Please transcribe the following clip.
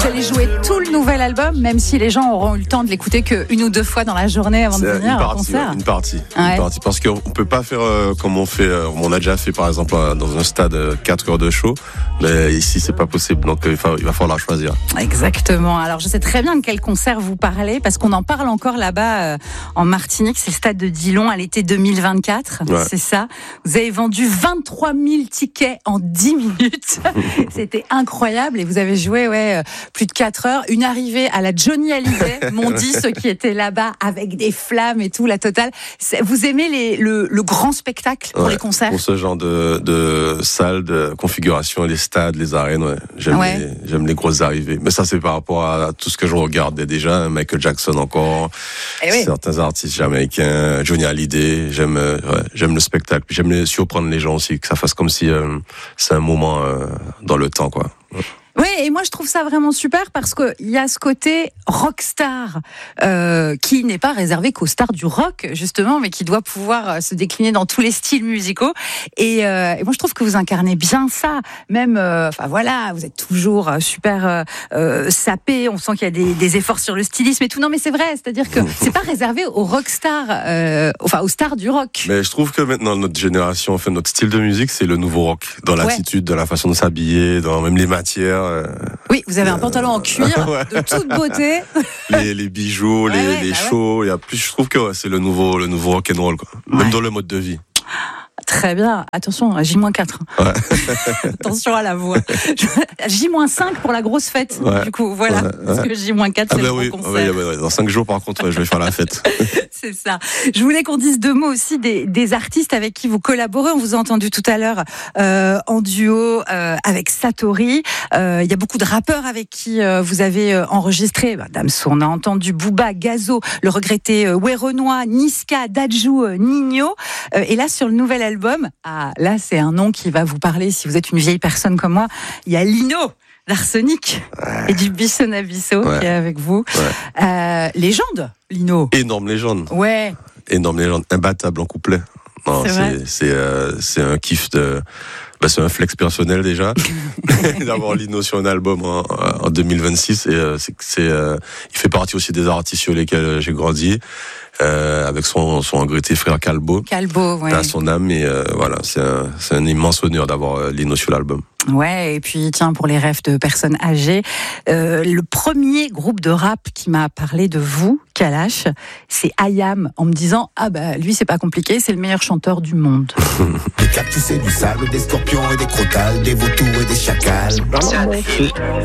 allez jouer tout le nouvel album, même si les gens auront eu le temps de l'écouter qu'une ou deux fois dans la journée avant de venir au concert. Une partie, parce qu'on peut pas faire comme on a déjà fait par exemple dans un stade 4 heures de show, mais ici c'est pas possible, donc il va falloir choisir. Exactement. Alors je sais très bien de quel concert vous parlez, parce qu'on en parle encore là-bas en Martinique, c'est le stade de Dillon à l'été 2024, c'est ça. Vous avez vendu 23 000 tickets en 10 minutes, c'était incroyable, et vous avez joué plus de 4 heures, une arrivée à la Johnny Hallyday, m'ont dit ceux qui étaient là-bas, avec des flammes et tout, la totale. Vous aimez le grand spectacle pour les concerts? Pour ce genre de salle, de configuration, les stades, les arènes, j'aime les grosses arrivées. Mais ça, c'est par rapport à tout ce que je regardais déjà, Michael Jackson encore, certains artistes jamaïcains, Johnny Hallyday, j'aime le spectacle. Puis j'aime surprendre les gens aussi, que ça fasse comme si c'est un moment dans le temps, quoi. Oui, et moi je trouve ça vraiment super parce que il y a ce côté rockstar qui n'est pas réservé qu'aux stars du rock justement, mais qui doit pouvoir se décliner dans tous les styles musicaux. Et moi je trouve que vous incarnez bien ça. Même, vous êtes toujours super sapé. On sent qu'il y a des efforts sur le stylisme et tout. Non, mais c'est vrai, c'est-à-dire que c'est pas réservé aux rockstars, aux stars du rock. Mais je trouve que maintenant notre génération, notre style de musique, c'est le nouveau rock, dans l'attitude, dans la façon de s'habiller, dans même les matières. Oui, vous avez un pantalon en cuir de toute beauté. Les bijoux, les shows. Je trouve que c'est le nouveau rock'n'roll, quoi. Même dans le mode de vie. Très bien. Attention, J-4. Ouais. Attention à la voix. J-5 pour la grosse fête. Du coup, voilà. Parce que J-4, c'est le concert. Dans 5 jours, par contre, je vais faire la fête. C'est ça. Je voulais qu'on dise deux mots aussi des artistes avec qui vous collaborez. On vous a entendu tout à l'heure en duo avec Satori. Il y a beaucoup de rappeurs avec qui vous avez enregistré. Damso, on a entendu Booba, Gazo, le regretté Werenoi, Niska, Dadju, Nino. Et là, sur le nouvel album, là, c'est un nom qui va vous parler si vous êtes une vieille personne comme moi. Il y a Lino d'Arsenic et du Bissonabisso qui est avec vous. Légende, Lino. Énorme légende. Ouais. Énorme légende. Imbattable en couplet. Non, c'est un kiff c'est un flex personnel déjà d'avoir Lino sur un album en 2026 et il fait partie aussi des artistes sur lesquels j'ai grandi avec son regretté frère Calbo à son âme, et c'est un immense honneur d'avoir Lino sur l'album. Ouais, et puis tiens, pour les rêves de personnes âgées, le premier groupe de rap qui m'a parlé de vous, Kalash, c'est IAM, en me disant lui c'est pas compliqué, c'est le meilleur chanteur du monde. Des cactus et du sable, des scorpions et des crotales, des vautours et des chacals.